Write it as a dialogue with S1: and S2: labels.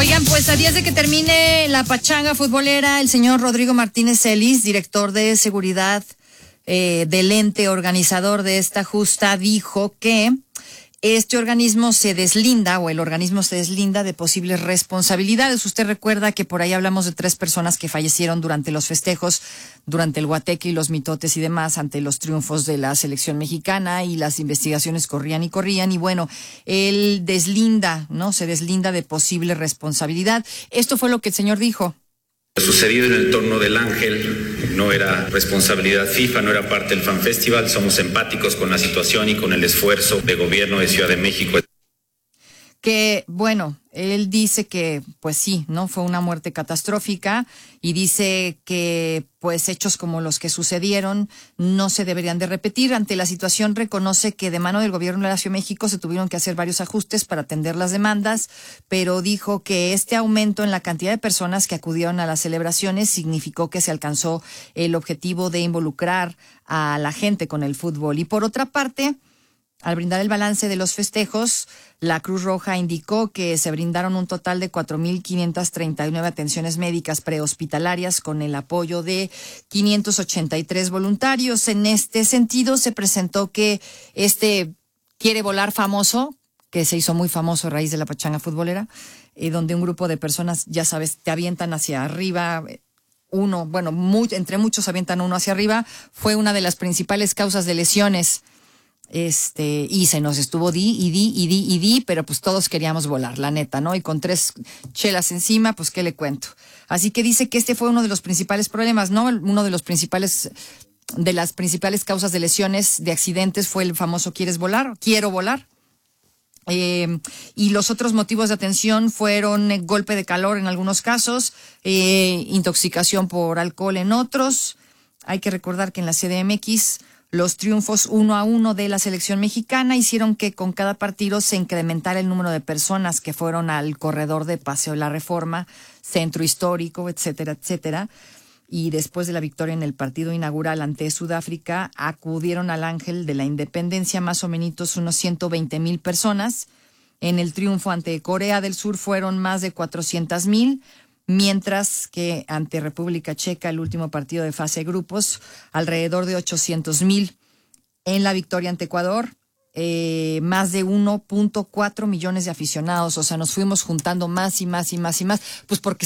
S1: Oigan, pues a días de que termine la pachanga futbolera, el señor Rodrigo Martínez Celis, director de seguridad del ente organizador de esta justa, dijo que este organismo se deslinda, o el organismo se deslinda de posibles responsabilidades. Usted recuerda que por ahí hablamos de 3 personas que fallecieron durante los festejos, durante el guateque y los mitotes y demás, ante los triunfos de la selección mexicana, y las investigaciones corrían y corrían, y bueno, él deslinda, ¿no? Se deslinda de posible responsabilidad. Esto fue lo que el señor dijo.
S2: Lo sucedido en el entorno del Ángel no era responsabilidad FIFA, no era parte del Fan Festival. Somos empáticos con la situación y con el esfuerzo de gobierno de Ciudad de México.
S1: Que, bueno, él dice que, pues sí, ¿no? Fue una muerte catastrófica, y dice que, pues, hechos como los que sucedieron no se deberían de repetir. Ante la situación, reconoce que de mano del gobierno de la Ciudad de México se tuvieron que hacer varios ajustes para atender las demandas, pero dijo que este aumento en la cantidad de personas que acudieron a las celebraciones significó que se alcanzó el objetivo de involucrar a la gente con el fútbol. Y por otra parte, al brindar el balance de los festejos, la Cruz Roja indicó que se brindaron un total de 4,539 atenciones médicas prehospitalarias con el apoyo de 583 voluntarios. En este sentido, se presentó que Quiere Volar famoso, que se hizo muy famoso a raíz de la pachanga futbolera, donde un grupo de personas, ya sabes, te avientan hacia arriba, entre muchos avientan uno hacia arriba, fue una de las principales causas de lesiones. Y se nos estuvo di, pero pues todos queríamos volar, la neta, ¿no? Y con 3 chelas encima, pues qué le cuento. Así que dice que este fue uno de los principales problemas, ¿no? Uno de las principales causas de lesiones, de accidentes, fue el famoso quiero volar. Y los otros motivos de atención fueron golpe de calor en algunos casos, intoxicación por alcohol en otros. Hay que recordar que en la CDMX los triunfos 1-1 de la selección mexicana hicieron que con cada partido se incrementara el número de personas que fueron al corredor de Paseo de la Reforma, Centro Histórico, etcétera, etcétera. Y después de la victoria en el partido inaugural ante Sudáfrica, acudieron al Ángel de la Independencia más o menos unos 120,000 personas. En el triunfo ante Corea del Sur fueron más de 400,000. Mientras que ante República Checa, el último partido de fase de grupos, alrededor de 800,000. En la victoria ante Ecuador, más de 1.4 millones de aficionados. O sea, nos fuimos juntando más y más y más y más, pues porque